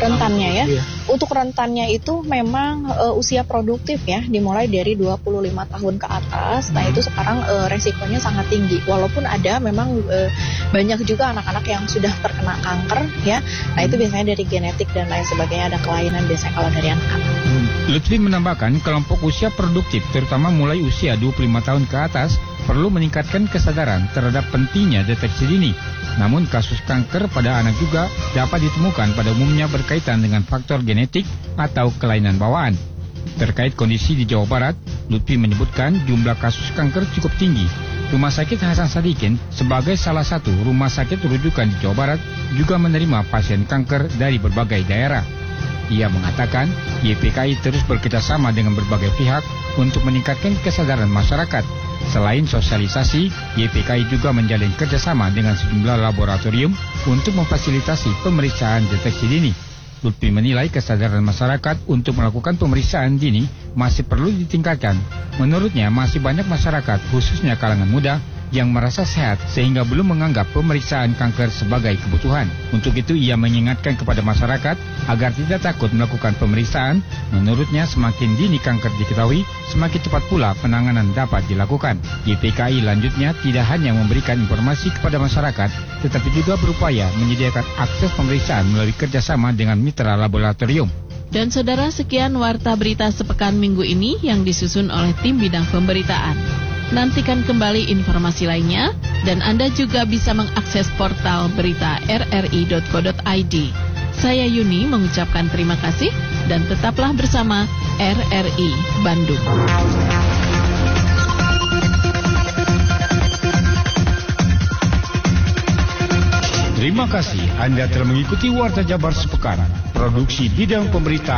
rentannya ya. Iya. Untuk rentannya itu memang usia produktif ya, dimulai dari 25 tahun ke atas. Nah itu sekarang resikonya sangat tinggi. Walaupun ada memang banyak juga anak-anak yang sudah terkena kanker ya. Nah itu biasanya dari genetik dan lain sebagainya, ada kelainan biasanya kalau dari anak-anak. Lutfi menambahkan kelompok usia produktif terutama mulai usia 25 tahun ke atas perlu meningkatkan kesadaran terhadap pentingnya deteksi dini. Namun kasus kanker pada anak juga dapat ditemukan pada umumnya berkaitan dengan faktor genetik atau kelainan bawaan. Terkait kondisi di Jawa Barat, Lutfi menyebutkan jumlah kasus kanker cukup tinggi. Rumah Sakit Hasan Sadikin sebagai salah satu rumah sakit rujukan di Jawa Barat juga menerima pasien kanker dari berbagai daerah. Ia mengatakan YPKI terus bekerjasama dengan berbagai pihak untuk meningkatkan kesadaran masyarakat. Selain sosialisasi, YPKI juga menjalin kerjasama dengan sejumlah laboratorium untuk memfasilitasi pemeriksaan deteksi dini. Lutfi menilai kesadaran masyarakat untuk melakukan pemeriksaan dini masih perlu ditingkatkan. Menurutnya masih banyak masyarakat, khususnya kalangan muda, yang merasa sehat sehingga belum menganggap pemeriksaan kanker sebagai kebutuhan. Untuk itu ia mengingatkan kepada masyarakat agar tidak takut melakukan pemeriksaan. Menurutnya semakin dini kanker diketahui, semakin cepat pula penanganan dapat dilakukan. YPKI lanjutnya tidak hanya memberikan informasi kepada masyarakat, tetapi juga berupaya menyediakan akses pemeriksaan melalui kerjasama dengan mitra laboratorium. Dan saudara, sekian Warta Berita Sepekan Minggu ini yang disusun oleh tim bidang pemberitaan. Nantikan kembali informasi lainnya dan Anda juga bisa mengakses portal berita rri.co.id. Saya Yuni mengucapkan terima kasih dan tetaplah bersama RRI Bandung. Terima kasih Anda telah mengikuti Warta Jabar Sepekan, produksi bidang pemberitaan